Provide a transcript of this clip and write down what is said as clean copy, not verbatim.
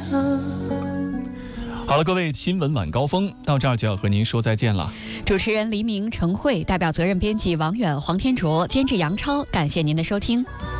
好了，各位，新闻晚高峰到这儿就要和您说再见了。 主持人黎明、程慧，代表责任编辑王远、黄天卓，监制杨超，感谢您的收听。